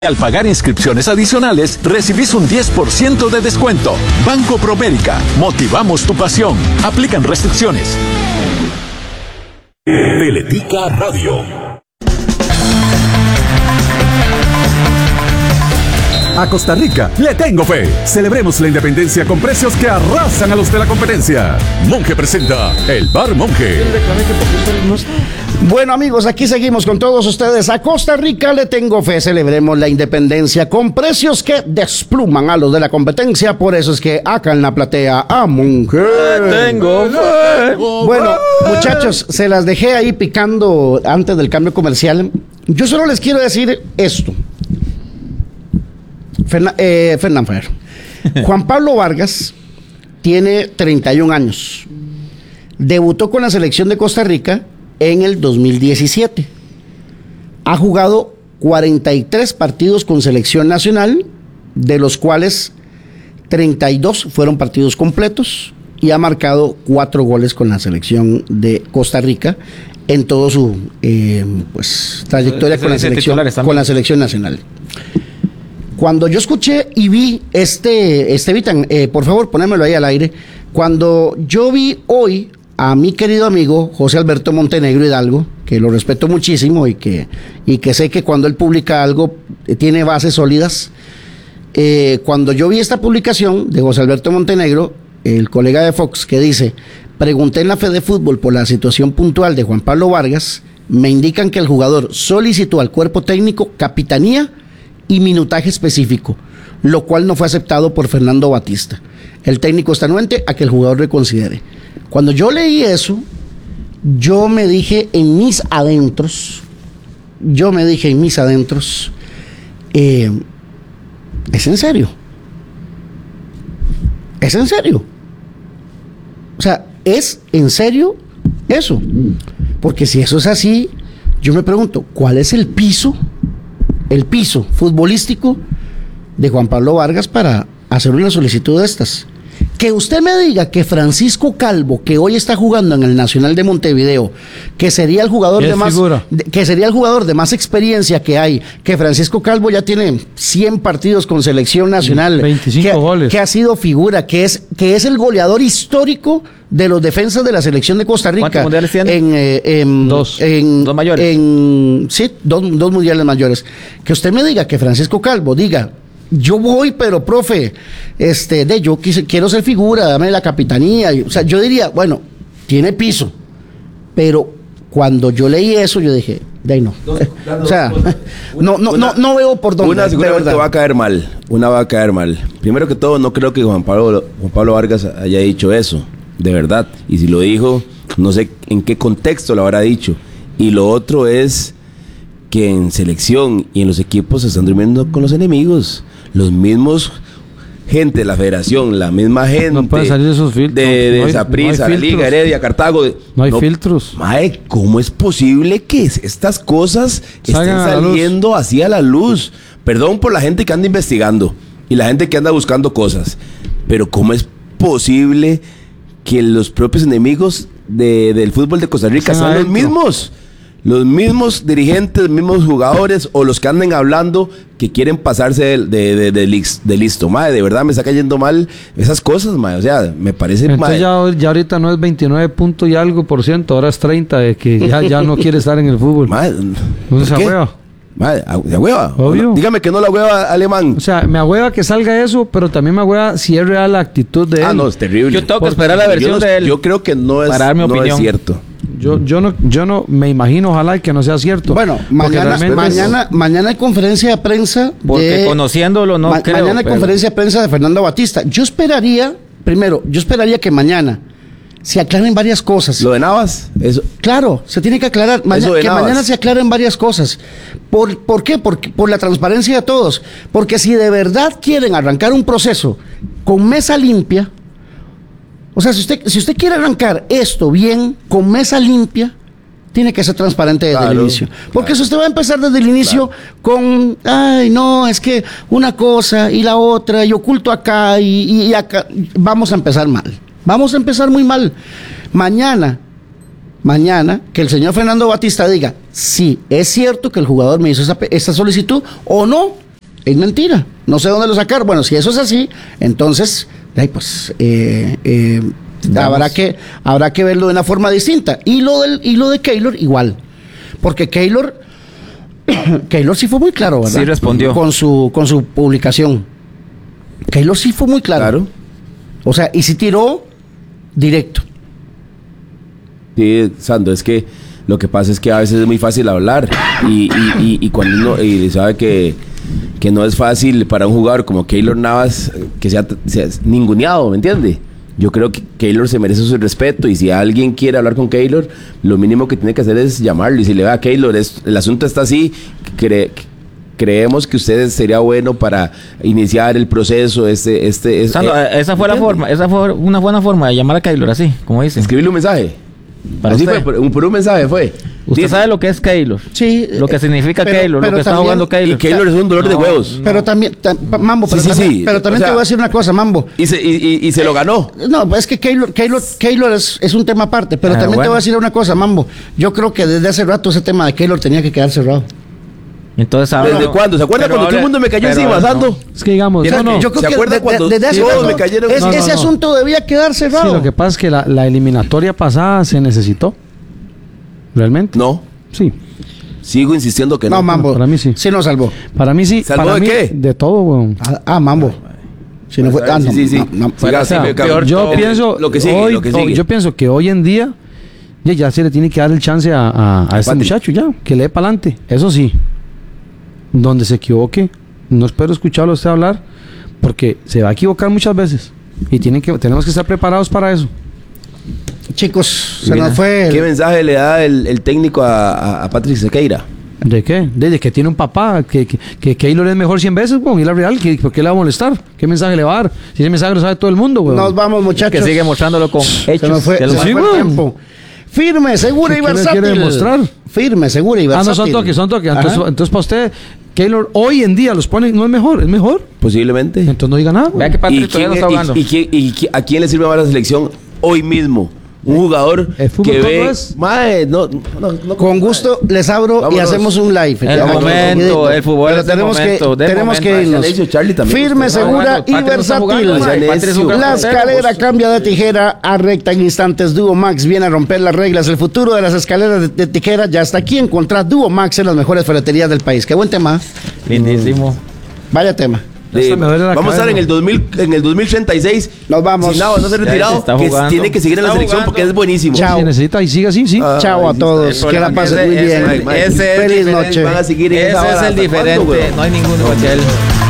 Al pagar inscripciones adicionales, recibís un 10% de descuento. Banco Promérica, motivamos tu pasión. Aplican restricciones. Teletica Radio. A Costa Rica le tengo fe. Celebremos la independencia con precios que arrasan a los de la competencia. Monje presenta el Bar Monje. Bueno, amigos, aquí seguimos con todos ustedes. A Costa Rica le tengo fe. Celebremos la independencia con precios que despluman a los de la competencia. Por eso es que acá en la platea a Monje tengo fe. Bueno, muchachos, se las dejé ahí picando antes del cambio comercial. Yo solo les quiero decir esto. Fernán Fer. Juan Pablo Vargas tiene 31 años. Debutó con la selección de Costa Rica en el 2017. Ha jugado 43 partidos con selección nacional, de los cuales 32 fueron partidos completos, y ha marcado 4 goles con la selección de Costa Rica en toda su trayectoria con la selección nacional. Cuando yo escuché y vi Vitan, por favor, ponémelo ahí al aire. Cuando yo vi hoy a mi querido amigo José Alberto Montenegro Hidalgo, que lo respeto muchísimo y que sé que cuando él publica algo tiene bases sólidas, cuando yo vi esta publicación de José Alberto Montenegro, el colega de Fox, que dice: pregunté en la Fede Fútbol por la situación puntual de Juan Pablo Vargas, me indican que el jugador solicitó al cuerpo técnico capitanía y minutaje específico, lo cual no fue aceptado por Fernando Batista. El técnico está anuente a que el jugador reconsidere. Cuando yo leí eso, yo me dije en mis adentros, ¿es en serio? ¿Es en serio? O sea, ¿es en serio eso? Porque si eso es así, yo me pregunto, ¿cuál es el piso futbolístico de Juan Pablo Vargas para hacer una solicitud de estas? Que usted me diga que Francisco Calvo, que hoy está jugando en el Nacional de Montevideo, que sería el jugador de más experiencia que hay, que Francisco Calvo ya tiene 100 partidos con selección nacional, 25 goles, que ha sido figura, que es el goleador histórico de los defensas de la selección de Costa Rica. ¿Cuántos mundiales tiene? Dos mayores. Dos mundiales mayores. Que usted me diga que Francisco Calvo diga: yo voy, pero profe, yo quiero ser figura, dame la capitanía. O sea, yo diría, bueno, tiene piso. Pero cuando yo leí eso, yo dije, de ahí no. No veo por dónde. Una seguramente va a caer mal. Primero que todo, no creo que Juan Pablo Vargas haya dicho eso, de verdad. Y si lo dijo, no sé en qué contexto lo habrá dicho. Y lo otro es que en selección y en los equipos se están durmiendo con los enemigos. Los mismos gente de la federación, la misma gente no pueden salir esos filtros de Saprissa, no Liga, Heredia, Cartago. No hay filtros. Mae, ¿cómo es posible que estas cosas estén saliendo así a la luz? Perdón por la gente que anda investigando y la gente que anda buscando cosas, pero ¿cómo es posible que los propios enemigos del fútbol de Costa Rica sean los mismos? Los mismos dirigentes, los mismos jugadores o los que anden hablando que quieren pasarse de listo. Madre, de verdad me está cayendo mal esas cosas, madre. O sea, me parece mal. Entonces ya ahorita no es 29 puntos y algo por ciento, ahora es 30 de que ya no quiere estar en el fútbol. Madre, ¿no se hueva? Madre, ¿de hueva? Obvio. Dígame que no la hueva, Alemán. O sea, me ahueva que salga eso, pero también me ahueva si es real la actitud de él. No, es terrible. Yo tengo que esperar la versión de él. Yo creo que no es, para dar mi opinión. Es cierto. Yo no me imagino, ojalá que no sea cierto. Bueno, mañana hay conferencia de prensa. Porque conociéndolo no creo. Mañana hay conferencia de prensa de Fernando Batista. Yo esperaría que mañana se aclaren varias cosas. ¿Lo de Navas? Eso. Claro, se tiene que aclarar. Mañana se aclaren varias cosas. ¿Por qué? Por la transparencia de todos. Porque si de verdad quieren arrancar un proceso con mesa limpia, o sea, si usted quiere arrancar esto bien, con mesa limpia, tiene que ser transparente desde el inicio. Porque si usted va a empezar desde el inicio con, es que una cosa y la otra, y oculto acá y acá, vamos a empezar mal. Vamos a empezar muy mal. Mañana, que el señor Fernando Batista diga si es cierto que el jugador me hizo esta solicitud o no, Es mentira. No sé dónde lo sacar. Bueno, si eso es así, entonces, pues, habrá que verlo de una forma distinta. Y lo de Keylor, igual. Porque Keylor sí fue muy claro, ¿verdad? Sí respondió. Con su publicación. Keylor sí fue muy claro. O sea, y sí tiró directo. Sí, Sandro, es que lo que pasa es que a veces es muy fácil hablar y cuando uno sabe que no es fácil para un jugador como Keylor Navas que sea ninguneado, ¿me entiende? Yo creo que Keylor se merece su respeto y si alguien quiere hablar con Keylor, lo mínimo que tiene que hacer es llamarlo y si le va a Keylor, el asunto está creemos que ustedes sería bueno para iniciar el proceso. Sandro, esa fue la forma, esa fue una buena forma de llamar a Keylor, así, como dicen. Escribirle un mensaje. Para así usted. fue, por un mensaje fue. Usted sabe lo que es Keylor. Sí. Lo que significa Keylor, lo que está también, jugando Keylor. Y Keylor es un dolor de huevos. Pero también, Mambo, pero Sí, también, pero también o sea, te voy a decir una cosa, Mambo. Y se lo ganó. No, es que Keylor es un tema aparte, pero también te voy a decir una cosa, Mambo. Yo creo que desde hace rato ese tema de Keylor tenía que quedar cerrado. Entonces, ¿Desde cuándo? ¿Se acuerda cuando todo el mundo me cayó encima, Sando? Es que digamos, Yo creo ¿Se que acuerda cuando desde hace todos rato me cayeron ese ese asunto debía quedar cerrado? Sí, lo que pasa es que la eliminatoria pasada se necesitó. ¿Realmente? No. Sí. Sigo insistiendo que no. No, Mambo. Para mí sí. Sí nos salvó. Para mí sí. ¿Salvó para de mí, qué? De todo, weón. Mambo. Si no fue, Sí. no. Siga, O sea, sí, yo pienso lo que sigue, hoy, lo que sigue. yo pienso que hoy en día ya se le tiene que dar el chance a este Pati. muchacho ya, que le dé para adelante. Eso sí, donde se equivoque, no espero escucharlo a usted hablar, porque se va a equivocar muchas veces y tenemos que estar preparados para eso. Chicos, se Mira, nos fue. ¿qué mensaje le da el técnico a Patrick Sequeira? ¿De qué? De que tiene un papá, que Keylor es mejor 100 veces, weón, y la real, ¿por qué le va a molestar? ¿Qué mensaje le va a dar? Si ese mensaje lo sabe todo el mundo, weón. Nos vamos, muchachos. que sigue mostrándolo con Se hechos. nos fue, Ya lo se nos sabe. fue el tiempo. Firme, segura y ¿Qué le versátil. quiere demostrar? Firme, segura y versátil. No, son toques. Ajá. Entonces para usted, Keylor hoy en día los pone, no es mejor, es mejor. Posiblemente. Entonces no diga nada, weón. Vea que Patrick todavía no está jugando. ¿A quién le sirve más la selección hoy mismo? Un jugador ¿El fútbol que cuándo ve... es? Mae, no, Con gusto les abro y Vámonos. hacemos un live. El Vámonos, momento, rapidito. el fútbol Pero es el tenemos momento, del tenemos que momento. irnos. Necio, Charlie también. Firme, Usted segura jugando, y Patrick no está versátil. jugando, Patrick es un gran La portero, escalera vos. cambia de tijera a recta en instantes. Duo Max viene a romper las reglas. El futuro de las escaleras de tijera ya está aquí. Encontrad Duo Max en las mejores ferreterías del país. Qué buen tema. Lindísimo. Vaya tema. Hasta me duele la Vamos a estar cabeza. en el 2036. Nos vamos. Sin nada, no se ha Ya retirado. se está Que jugando. tiene que seguir en la Está selección jugando. porque es buenísimo. Chao. Si necesita y siga así, sí. Chao a sí, todos. Que la pasen muy bien. Ese es Feliz diferente. noche. Van a seguir en Ese esa es vara. el ¿Hasta cuándo, diferente. güey? No hay ninguno igual que él.